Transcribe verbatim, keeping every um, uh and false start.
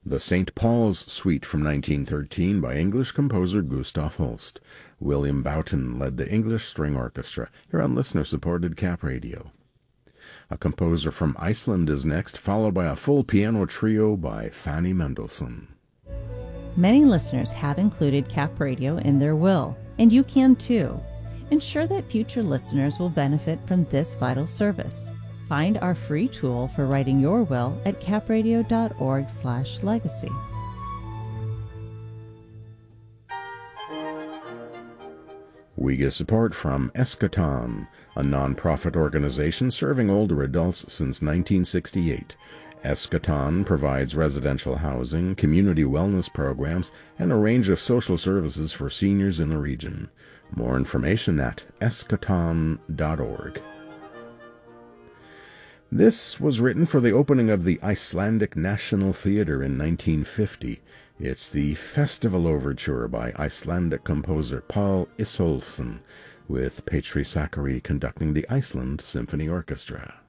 The Saint Paul's Suite from nineteen thirteen by English composer Gustav Holst. William Boughton led the English String Orchestra, here on listener-supported Cap Radio. A composer from Iceland is next, followed by a full piano trio by Fanny Mendelssohn. Many listeners have included Cap Radio in their will, and you can too. Ensure that future listeners will benefit from this vital service. Find our free tool for writing your will at capradio.org slash legacy. We get support from Eschaton, a non-profit organization serving older adults since nineteen sixty-eight. Eschaton provides residential housing, community wellness programs, and a range of social services for seniors in the region. More information at eschaton dot org. This was written for the opening of the Icelandic National Theatre in nineteen fifty. It's the Festival Overture by Icelandic composer Paul Isolfsson, with Petri Sakari conducting the Iceland Symphony Orchestra.